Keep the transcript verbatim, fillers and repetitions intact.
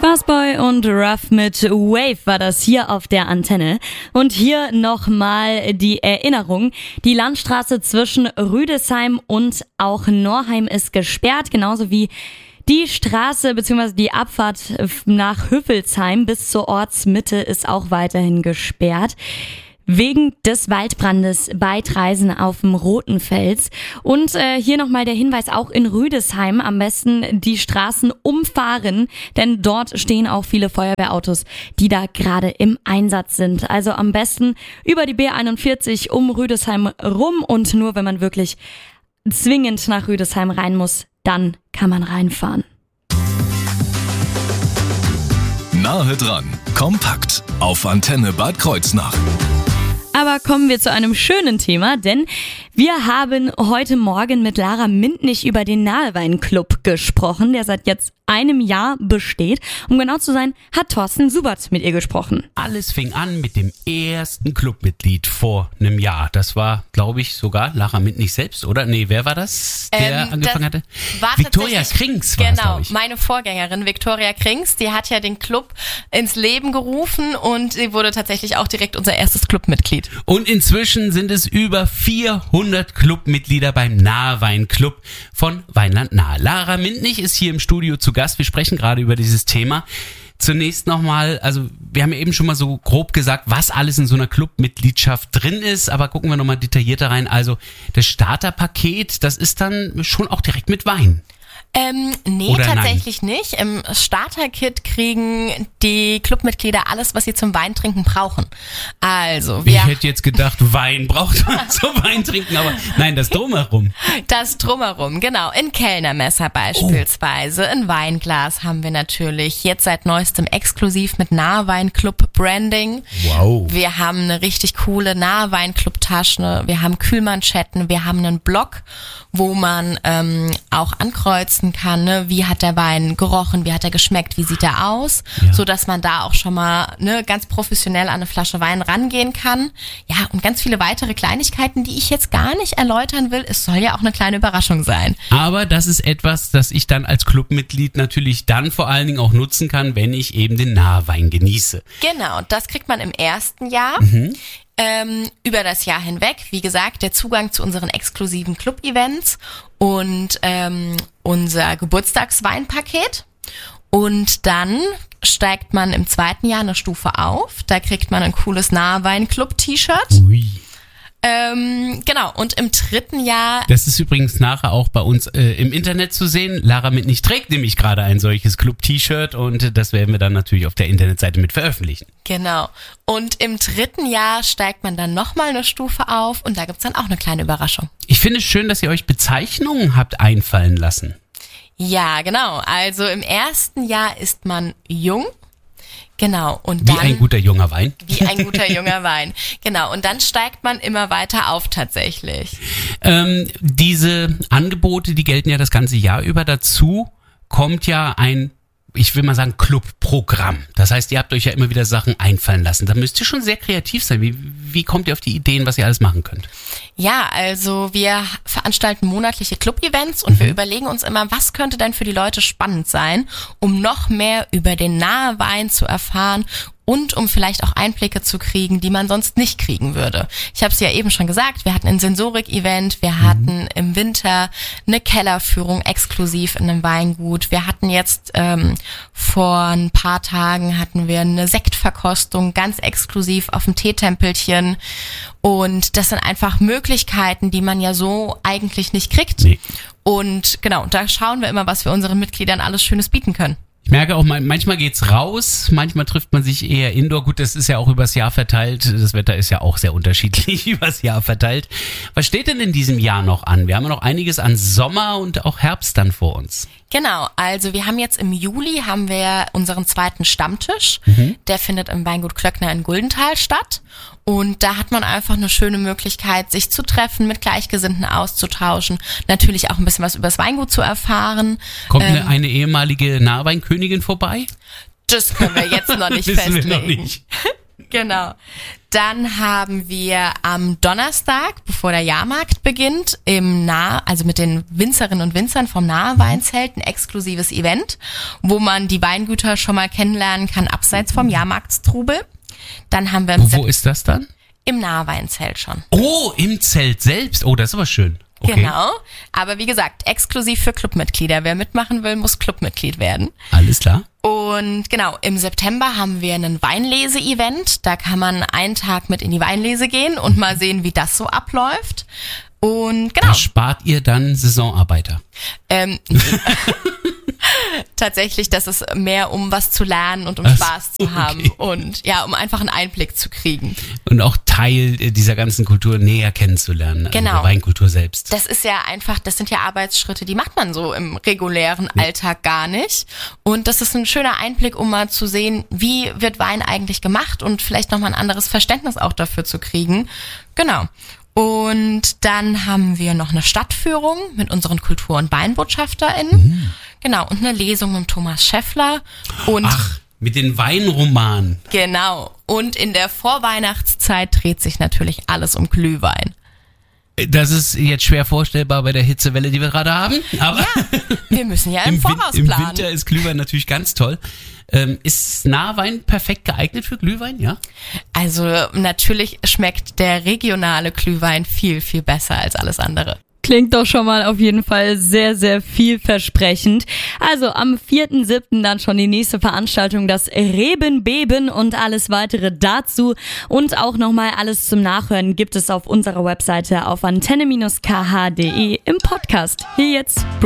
Fastboy und Ruff mit Wave war das hier auf der Antenne. Und hier nochmal die Erinnerung. Die Landstraße zwischen Rüdesheim und auch Norheim ist gesperrt, genauso wie die Straße bzw. die Abfahrt nach Hüffelsheim bis zur Ortsmitte ist auch weiterhin gesperrt. Wegen des Waldbrandes bei Traisen auf dem Roten Fels. Und äh, hier nochmal der Hinweis, auch in Rüdesheim am besten die Straßen umfahren, denn dort stehen auch viele Feuerwehrautos, die da gerade im Einsatz sind. Also am besten über die B einundvierzig um Rüdesheim rum und nur wenn man wirklich zwingend nach Rüdesheim rein muss, dann kann man reinfahren. Nahe dran, kompakt auf Antenne Bad Kreuznach. Aber kommen wir zu einem schönen Thema, denn wir haben heute Morgen mit Lara Mintnich über den Nahewein-Club gesprochen, der seit jetzt einem Jahr besteht. Um genau zu sein, hat Thorsten Subert mit ihr gesprochen. Alles fing an mit dem ersten Clubmitglied vor einem Jahr. Das war, glaube ich, sogar Lara Mintnich selbst, oder? Nee, wer war das, der ähm, angefangen hatte? War Viktoria Krings war Genau, es, ich. meine Vorgängerin Viktoria Krings, die hat ja den Club ins Leben gerufen und sie wurde tatsächlich auch direkt unser erstes Clubmitglied. Und inzwischen sind es über vierhundert Clubmitglieder beim Nahewein-Club von Weinland Nahe. Lara Mintnich ist hier im Studio zu Gast. Wir sprechen gerade über dieses Thema. Zunächst nochmal, also wir haben ja eben schon mal so grob gesagt, was alles in so einer Clubmitgliedschaft drin ist, aber gucken wir nochmal detaillierter rein. Also das Starterpaket, das ist dann schon auch direkt mit Wein. Ähm, nee, Oder tatsächlich nein? nicht. Im Starter-Kit kriegen die Clubmitglieder alles, was sie zum Weintrinken brauchen. Also, wir... Ich hätte jetzt gedacht, Wein braucht man zum Weintrinken, aber nein, das Drumherum. Das Drumherum, genau. Ein Kellnermesser beispielsweise, oh. Ein Weinglas haben wir natürlich. Jetzt seit neuestem exklusiv mit Nahewein-Club-Branding. Wow. Wir haben eine richtig coole Nahewein-Club-Tasche. Wir haben Kühlmanschetten. Wir haben einen Blog, wo man ähm, auch ankreuzen kann, ne? Wie hat der Wein gerochen, wie hat er geschmeckt, wie sieht er aus, ja. So dass man da auch schon mal ne, ganz professionell an eine Flasche Wein rangehen kann. Ja, und ganz viele weitere Kleinigkeiten, die ich jetzt gar nicht erläutern will. Es soll ja auch eine kleine Überraschung sein. Aber das ist etwas, das ich dann als Clubmitglied natürlich dann vor allen Dingen auch nutzen kann, wenn ich eben den Nahewein genieße. Genau, das kriegt man im ersten Jahr. Mhm. Ähm, über das Jahr hinweg, wie gesagt, der Zugang zu unseren exklusiven Club-Events und ähm, unser Geburtstagsweinpaket. Und dann steigt man im zweiten Jahr eine Stufe auf. Da kriegt man ein cooles Nahewein-Club-T-Shirt. Ui. Ähm, genau, und im dritten Jahr... Das ist übrigens nachher auch bei uns äh, im Internet zu sehen. Lara Mintnich trägt nämlich gerade ein solches Club-T-Shirt und das werden wir dann natürlich auf der Internetseite mit veröffentlichen. Genau. Und im dritten Jahr steigt man dann nochmal eine Stufe auf und da gibt's dann auch eine kleine Überraschung. Ich finde es schön, dass ihr euch Bezeichnungen habt einfallen lassen. Ja, genau. Also im ersten Jahr ist man jung. Genau. Und dann, wie ein guter junger Wein. Wie ein guter junger Wein. Genau. Und dann steigt man immer weiter auf tatsächlich. Ähm, diese Angebote, die gelten ja das ganze Jahr über. Dazu kommt ja ein, ich will mal sagen, Clubprogramm. Das heißt, ihr habt euch ja immer wieder Sachen einfallen lassen. Da müsst ihr schon sehr kreativ sein. Wie, wie kommt ihr auf die Ideen, was ihr alles machen könnt? Ja, also wir veranstalten monatliche Club-Events und mhm. wir überlegen uns immer, was könnte denn für die Leute spannend sein, um noch mehr über den Nahewein zu erfahren und um vielleicht auch Einblicke zu kriegen, die man sonst nicht kriegen würde. Ich habe es ja eben schon gesagt, wir hatten ein Sensorik-Event, wir mhm. hatten im Winter eine Kellerführung exklusiv in einem Weingut. Wir hatten jetzt ähm, vor ein paar Tagen hatten wir eine Sektverkostung ganz exklusiv auf dem Teetempelchen. Und das sind einfach Möglichkeiten, die man ja so eigentlich nicht kriegt. Nee. Und genau, da schauen wir immer, was wir unseren Mitgliedern alles Schönes bieten können. Ich merke auch, manchmal geht's raus, manchmal trifft man sich eher indoor. Gut, das ist ja auch übers Jahr verteilt. Das Wetter ist ja auch sehr unterschiedlich übers Jahr verteilt. Was steht denn in diesem Jahr noch an? Wir haben ja noch einiges an Sommer und auch Herbst dann vor uns. Genau, also wir haben jetzt im Juli haben wir unseren zweiten Stammtisch. Mhm. Der findet im Weingut Klöckner in Guldenthal statt. Und da hat man einfach eine schöne Möglichkeit, sich zu treffen, mit Gleichgesinnten auszutauschen, natürlich auch ein bisschen was über das Weingut zu erfahren. Kommt ähm, eine, eine ehemalige Naheweinkönigin vorbei? Das können wir jetzt noch nicht Wissen festlegen. wir noch nicht. Genau. Dann haben wir am Donnerstag, bevor der Jahrmarkt beginnt, im Nah, also mit den Winzerinnen und Winzern vom Nahe Weinzelt ein exklusives Event, wo man die Weingüter schon mal kennenlernen kann, abseits vom Jahrmarktstrubel. Dann haben wir im Wo, wo ist das dann? Im Nahe Weinzelt schon. Oh, im Zelt selbst. Oh, das ist aber schön. Okay. Genau, aber wie gesagt, exklusiv für Clubmitglieder. Wer mitmachen will, muss Clubmitglied werden. Alles klar. Und genau, im September haben wir ein Weinlese-Event. Da kann man einen Tag mit in die Weinlese gehen und mal sehen, wie das so abläuft. Und genau. Da spart ihr dann Saisonarbeiter. Ähm, tatsächlich, das ist mehr, um was zu lernen und um Ach, Spaß zu haben okay. und ja, um einfach einen Einblick zu kriegen. Und auch Teil dieser ganzen Kultur näher kennenzulernen. Genau. Also der Weinkultur selbst. Das ist ja einfach, das sind ja Arbeitsschritte, die macht man so im regulären Alltag gar nicht. Und das ist ein schöner Einblick, um mal zu sehen, wie wird Wein eigentlich gemacht und vielleicht nochmal ein anderes Verständnis auch dafür zu kriegen. Genau. Und dann haben wir noch eine Stadtführung mit unseren Kultur- und WeinbotschafterInnen. Mhm. Genau, und eine Lesung mit Thomas Scheffler. Und Ach, mit den Weinromanen. genau. Und in der Vorweihnachtszeit dreht sich natürlich alles um Glühwein. Das ist jetzt schwer vorstellbar bei der Hitzewelle, die wir gerade haben. Aber Ja, wir müssen ja im, im, Voraus Win- im planen. Winter ist Glühwein natürlich ganz toll. Ähm, ist Nahwein perfekt geeignet für Glühwein, ja? Also natürlich schmeckt der regionale Glühwein viel, viel besser als alles andere. Klingt doch schon mal auf jeden Fall sehr, sehr vielversprechend. Also am vierten siebten dann schon die nächste Veranstaltung, das Rebenbeben und alles weitere dazu. Und auch nochmal alles zum Nachhören gibt es auf unserer Webseite auf antenne Bindestrich k h punkt d e im Podcast. Hier jetzt